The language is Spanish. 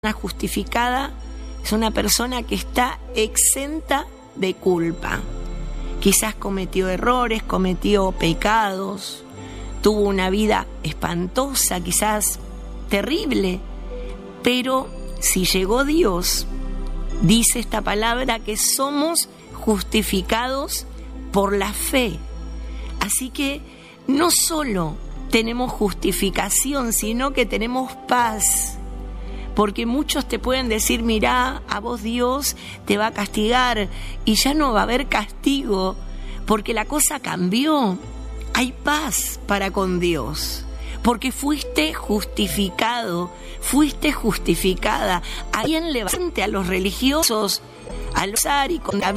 Una justificada es una persona que está exenta de culpa. Quizás cometió errores, cometió pecados, tuvo una vida espantosa, quizás terrible, pero si llegó Dios, dice esta palabra que somos justificados por la fe. Así que no solo tenemos justificación, sino que tenemos paz. Porque muchos te pueden decir, mirá, a vos Dios te va a castigar, y ya no va a haber castigo, porque la cosa cambió. Hay paz para con Dios, porque fuiste justificado, fuiste justificada. Alguien levante a los religiosos, a los con